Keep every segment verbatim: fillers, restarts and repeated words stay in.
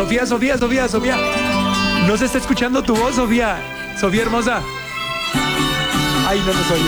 Sofía, Sofía, Sofía, Sofía. No se está escuchando tu voz, Sofía. Sofía hermosa. Ay, no nos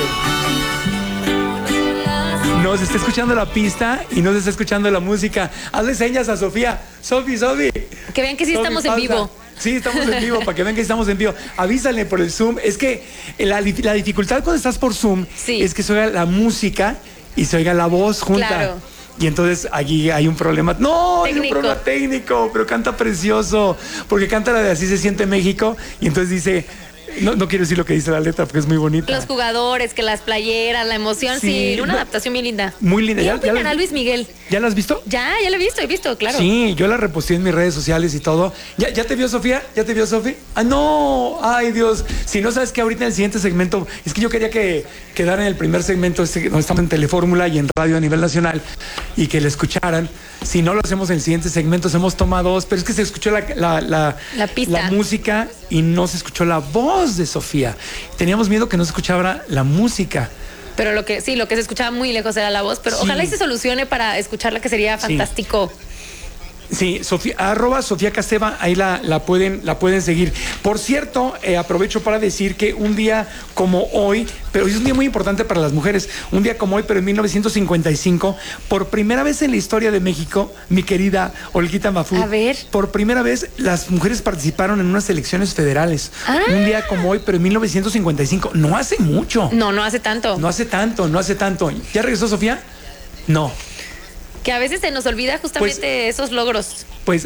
oye. No se está escuchando la pista y no se está escuchando la música. Hazle señas a Sofía. Sofi, Sofi. Que vean que sí Sofi, estamos pausa. en vivo. Sí, estamos en vivo, para que vean que estamos en vivo. Avísale por el Zoom. Es que la, la dificultad cuando estás por Zoom sí. es que se oiga la música y se oiga la voz junta. Claro. Y entonces allí hay un problema. No, técnico. hay un problema técnico, pero canta precioso. Porque canta la de Así se siente México. Y entonces dice... No, no quiero decir lo que dice la letra porque es muy bonita. Los jugadores, que las playeras, la emoción, sí, sí una no, adaptación bien linda. Muy linda. ¿Qué ya, opinan ya la, a Luis Miguel? ¿Ya la has visto? Ya, ya la he visto, he visto, claro. Sí, yo la reposté en mis redes sociales y todo. ¿Ya, ya te vio Sofía? ¿Ya te vio Sofía? Ah, no, ay Dios. Si no sabes que ahorita en el siguiente segmento, es que yo quería que quedara en el primer segmento, este, donde estamos en Telefórmula y en radio a nivel nacional, y que le escucharan. Si no lo hacemos en el siguiente segmento, hacemos toma dos, pero es que se escuchó la, la, la, la, pista. la música y no se escuchó la voz de Sofía. Teníamos miedo que no se escuchara la música. Pero lo que sí, lo que se escuchaba muy lejos era la voz, pero sí. Ojalá y se solucione para escucharla, que sería fantástico. Sí. Sí, Sofía, arroba Sofía Casteva, ahí la, la, pueden, la pueden seguir. Por cierto, eh, aprovecho para decir que un día como hoy, pero es un día muy importante para las mujeres, un día como hoy, pero en mil novecientos cincuenta y cinco, por primera vez en la historia de México, mi querida Olguita Mafud, a ver. por primera vez las mujeres participaron en unas elecciones federales. Ah. Un día como hoy, pero en mil novecientos cincuenta y cinco, no hace mucho. No, no hace tanto. No hace tanto, no hace tanto. ¿Ya regresó Sofía? No. Que a veces se nos olvida justamente pues, esos logros. Pues,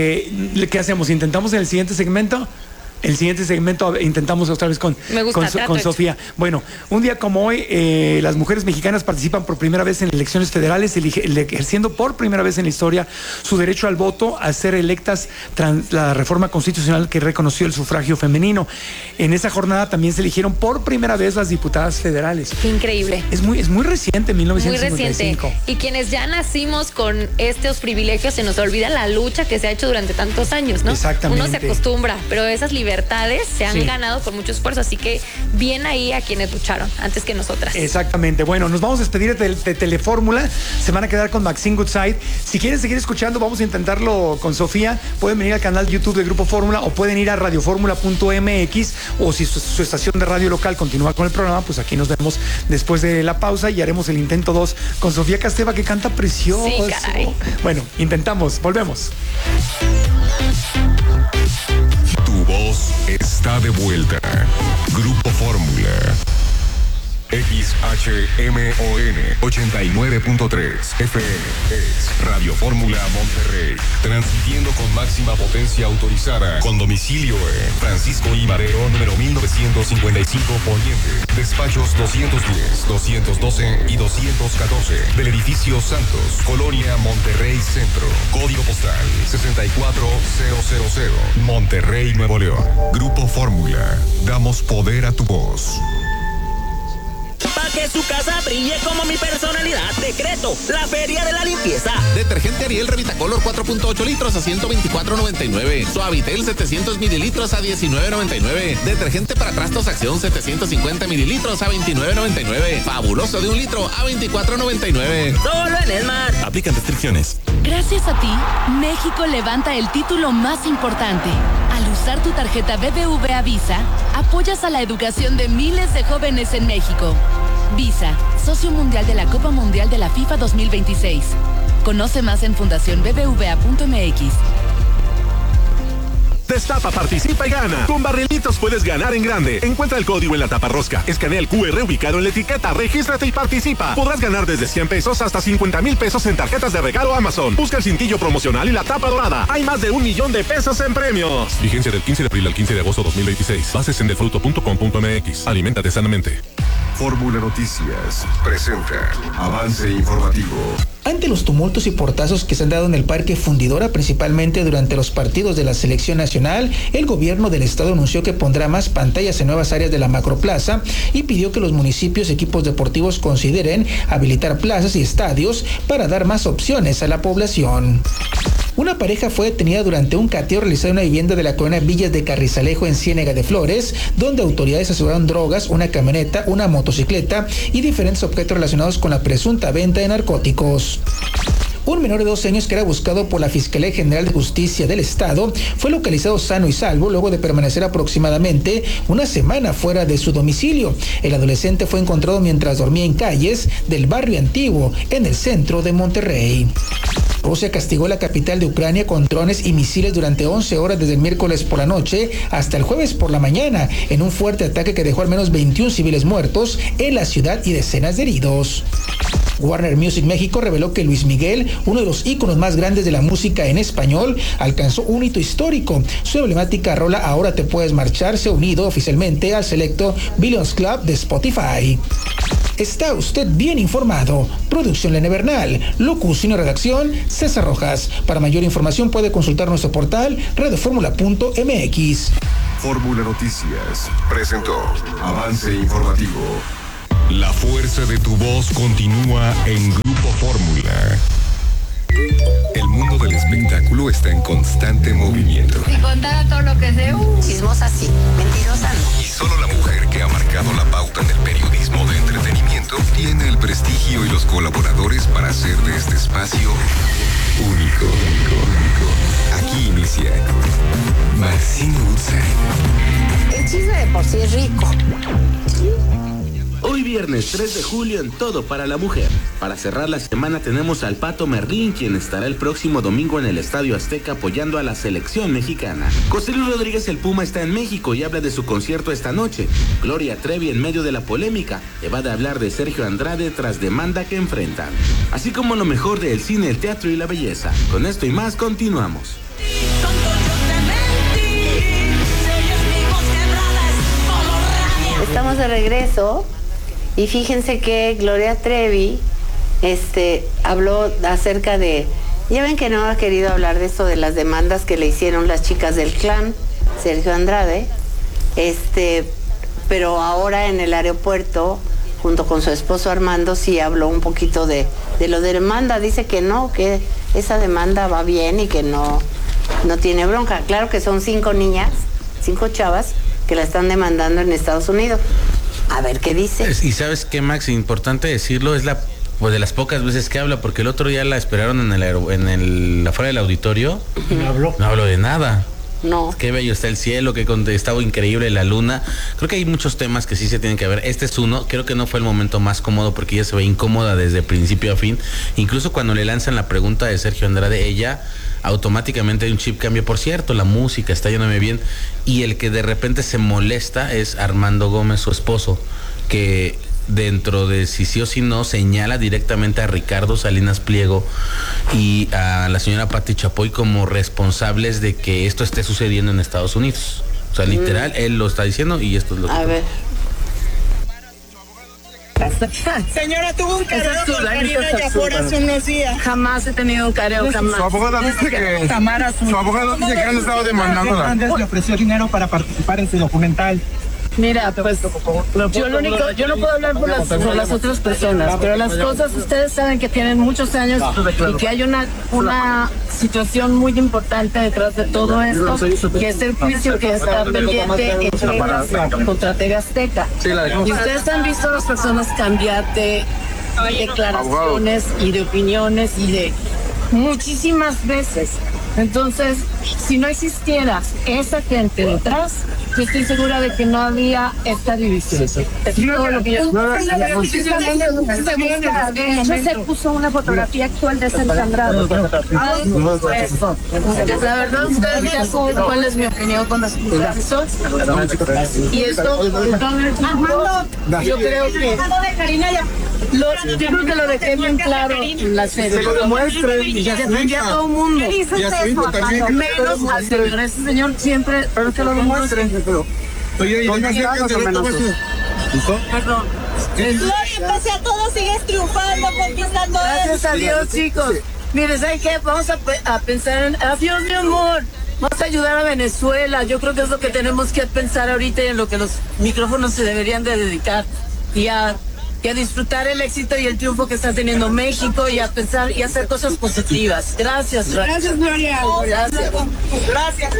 eh, ¿qué hacemos? ¿Intentamos en el siguiente segmento? El siguiente segmento intentamos otra vez con, Me gusta, con, con Sofía. Bueno, un día como hoy, eh, las mujeres mexicanas participan por primera vez en elecciones federales, elige, ejerciendo por primera vez en la historia su derecho al voto, a ser electas tras la reforma constitucional que reconoció el sufragio femenino. En esa jornada también se eligieron por primera vez las diputadas federales. Qué increíble. Es muy, es muy reciente, mil novecientos cincuenta y cinco. Muy reciente. Y quienes ya nacimos con estos privilegios, se nos olvida la lucha que se ha hecho durante tantos años, ¿no? Exactamente. Uno se acostumbra, pero esas libertades se han sí. ganado con mucho esfuerzo, así que bien ahí a quienes lucharon antes que nosotras. Exactamente. Bueno, nos vamos a despedir de, de Telefórmula, se van a quedar con Maxine Goodside. Si quieren seguir escuchando, vamos a intentarlo con Sofía, pueden venir al canal YouTube de Grupo Fórmula o pueden ir a radioformula punto m x, o si su, su estación de radio local continúa con el programa, pues aquí nos vemos después de la pausa y haremos el intento dos con Sofía Casteva, que canta precioso. Sí, caray. Bueno, intentamos, volvemos. Tu voz está de vuelta. Grupo Fórmula. X H M O N ochenta y nueve punto tres F M es Radio Fórmula Monterrey, transmitiendo con máxima potencia autorizada, con domicilio en Francisco I. Madero, número mil novecientos cincuenta y cinco Poniente, despachos doscientos diez, doscientos doce y doscientos catorce, del edificio Santos, Colonia Monterrey Centro, código postal sesenta y cuatro mil, Monterrey, Nuevo León. Grupo Fórmula, damos poder a tu voz. Para que su casa brille como mi personalidad, decreto la Feria de la Limpieza. Detergente Ariel Revitacolor cuatro punto ocho litros a ciento veinticuatro noventa y nueve. Suavitel setecientos mililitros a diecinueve noventa y nueve. Detergente para trastos Acción setecientos cincuenta mililitros a veintinueve noventa y nueve. Fabuloso de un litro a veinticuatro noventa y nueve. Solo en Esmar. Aplican restricciones. Gracias a ti, México levanta el título más importante. Al usar tu tarjeta B B V A Visa, apoyas a la educación de miles de jóvenes en México. Visa, socio mundial de la Copa Mundial de la FIFA dos mil veintiséis. Conoce más en fundación b b v a punto m x. Destapa, participa y gana. Con Barrilitos puedes ganar en grande. Encuentra el código en la taparrosca. Escanea el cu erre ubicado en la etiqueta. Regístrate y participa. Podrás ganar desde cien pesos hasta cincuenta mil pesos en tarjetas de regalo Amazon. Busca el cintillo promocional y la tapa dorada. Hay más de un millón de pesos en premios. Vigencia del quince de abril al quince de agosto dos mil veintiséis. Bases en delfruto punto com punto m x. Aliméntate sanamente. Fórmula Noticias presenta avance informativo. Ante los tumultos y portazos que se han dado en el Parque Fundidora, principalmente durante los partidos de la selección nacional, el gobierno del estado anunció que pondrá más pantallas en nuevas áreas de la macroplaza y pidió que los municipios y equipos deportivos consideren habilitar plazas y estadios para dar más opciones a la población. Una pareja fue detenida durante un cateo realizado en una vivienda de la colonia Villas de Carrizalejo en Ciénega de Flores, donde autoridades aseguraron drogas, una camioneta, una motocicleta y diferentes objetos relacionados con la presunta venta de narcóticos. Un menor de doce años que era buscado por la Fiscalía General de Justicia del Estado fue localizado sano y salvo luego de permanecer aproximadamente una semana fuera de su domicilio. El adolescente fue encontrado mientras dormía en calles del barrio antiguo en el centro de Monterrey. Rusia castigó la capital de Ucrania con drones y misiles durante once horas desde el miércoles por la noche hasta el jueves por la mañana, en un fuerte ataque que dejó al menos veintiún civiles muertos en la ciudad y decenas de heridos. Warner Music México reveló que Luis Miguel, uno de los íconos más grandes de la música en español, alcanzó un hito histórico. Su emblemática rola Ahora te puedes marchar se ha unido oficialmente al selecto Billions Club de Spotify. Está usted bien informado. Producción Lene Bernal. Locución y redacción César Rojas. Para mayor información puede consultar nuestro portal radio fórmula punto m x. Fórmula Noticias presentó Avance Informativo. La fuerza de tu voz continúa en Grupo Fórmula. El mundo del espectáculo está en constante movimiento. Si contara todo lo que sé, uh, chismosa sí, mentirosa no. Y solo la mujer que ha marcado la pauta en el periodismo de entretenimiento tiene el prestigio y los colaboradores para hacer de este espacio único. único, único. Aquí inicia Maxine Goodside. El chisme de por sí es rico. Hoy viernes tres de julio en Todo para la Mujer. Para cerrar la semana tenemos al Pato Merlín, quien estará el próximo domingo en el Estadio Azteca apoyando a la selección mexicana. José Luis Rodríguez el Puma está en México y habla de su concierto esta noche. Gloria Trevi, en medio de la polémica, evade a hablar de Sergio Andrade tras demanda que enfrentan. Así como lo mejor del cine, el teatro y la belleza. Con esto y más continuamos. Estamos de regreso. Y fíjense que Gloria Trevi este, habló acerca de... Ya ven que no ha querido hablar de esto de las demandas que le hicieron las chicas del clan, Sergio Andrade. Este, pero ahora en el aeropuerto, junto con su esposo Armando, sí habló un poquito de, de lo de demanda. Dice que no, que esa demanda va bien y que no, no tiene bronca. Claro que son cinco niñas, cinco chavas, que la están demandando en Estados Unidos. A ver qué dice. Y sabes qué, Max, importante decirlo, es la pues de las pocas veces que habla, porque el otro día la esperaron en el aer- en el afuera del auditorio. No habló. No habló de nada. No. Qué bello está el cielo, qué estaba increíble la luna. Creo que hay muchos temas que sí se tienen que ver. Este es uno. Creo que no fue el momento más cómodo porque ella se ve incómoda desde principio a fin. Incluso cuando le lanzan la pregunta de Sergio Andrade, ella automáticamente hay un chip cambio. Por cierto, la música está yéndome bien. Y el que de repente se molesta es Armando Gómez, su esposo, que dentro de si sí o si no señala directamente a Ricardo Salinas Pliego y a la señora Pati Chapoy como responsables de que esto esté sucediendo en Estados Unidos. O sea, literal, mm. él lo está diciendo y esto es lo que... A ver. Señora, tuvo un careo con Karina Yapor hace unos días. Jamás he tenido un careo, jamás. Su abogada dice que... Su abogada dice que han estado demandándola. Andrés le ofreció dinero para participar en su documental. Mira, pues yo lo único, yo no puedo hablar por las, por las otras personas, pero las cosas ustedes saben que tienen muchos años y que hay una una situación muy importante detrás de todo esto, que es el juicio que está pendiente en Texas contra T V Azteca. Y ustedes han visto a las personas cambiar de declaraciones y de opiniones y de muchísimas veces. Entonces, si no existiera esa gente detrás, yo estoy segura de que no había esta división. Es todo lo que yo... Se puso una fotografía actual de Sergio Andrade. La verdad, ustedes ya saben cuál es mi opinión con respecto a eso. Y esto, yo creo que... Lo, yo creo que lo dejé bien claro en la serie. Se lo demuestre. Y ya, ya todo el mundo. Menos al señor. Ese señor siempre que lo demuestre. Oye, Perdón. Gloria, pese a todo, sigues triunfando, conquistando. Gracias a Dios, chicos. Mire, ¿saben qué? Vamos a, a pensar en... Adiós, mi amor. Vamos a ayudar a Venezuela. Yo creo que es lo que tenemos que pensar ahorita y en lo que los micrófonos se deberían de dedicar. Y a... y a disfrutar el éxito y el triunfo que está teniendo México y a pensar y hacer cosas positivas. Gracias, Gracias, Gloria. Gracias. Gracias.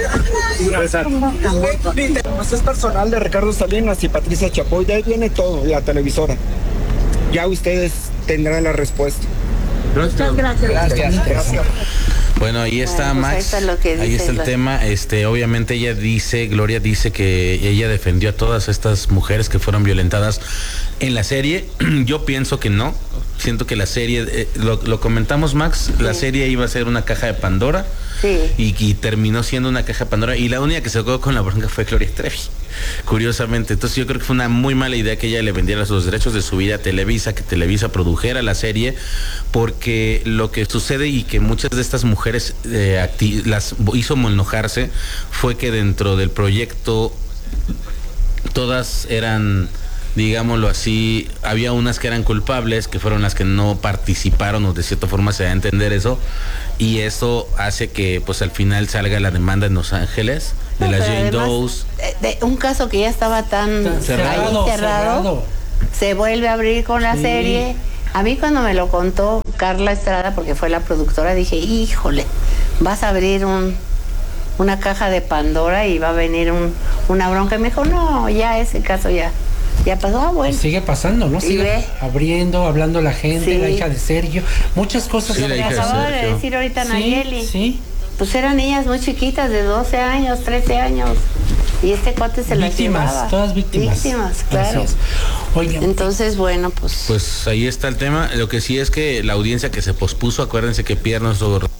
Pues es personal de Ricardo Salinas y Patricia Chapoy, de ahí viene todo, la televisora. Ya ustedes tendrán la respuesta. Muchas gracias. Gracias. Gracias. Bueno, ahí está, bueno, pues Max. ahí está, lo que ahí está el la... tema. Este, obviamente ella dice, Gloria dice que ella defendió a todas estas mujeres que fueron violentadas en la serie. Yo pienso que no. Siento que la serie, eh, lo, lo comentamos, Max, sí. La serie iba a ser una caja de Pandora. Sí. Y, y terminó siendo una caja de Pandora. Y la única que se quedó con la bronca fue Gloria Trevi. Curiosamente. Entonces yo creo que fue una muy mala idea que ella le vendiera los derechos de su vida a Televisa, que Televisa produjera la serie, porque lo que sucede y que muchas de estas mujeres eh, acti- las hizo enojarse fue que dentro del proyecto todas eran, digámoslo así, había unas que eran culpables, que fueron las que no participaron, o de cierta forma se da a entender eso, y eso hace que pues al final salga la demanda en Los Ángeles de no, las Jane además, Does. De, de un caso que ya estaba tan cerrado, ahí cerrado, cerrado, se vuelve a abrir con la sí. serie. A mí cuando me lo contó Carla Estrada, porque fue la productora, dije, híjole, vas a abrir un una caja de Pandora y va a venir un, una bronca. Y me dijo, no, ya ese caso ya ya pasó. Ah, bueno. Sigue pasando, ¿no? Sigue ve? abriendo, hablando la gente, sí. La hija de Sergio, muchas cosas. Sí, me acababa de, de decir ahorita sí, Nayeli. Sí. Pues eran niñas muy chiquitas, de doce años, trece años. Y este cuate se las llevaba. Víctimas, todas víctimas. Víctimas, claro. Oigan. Entonces, bueno, pues... Pues ahí está el tema. Lo que sí es que la audiencia que se pospuso, acuérdense que Pierre nos lo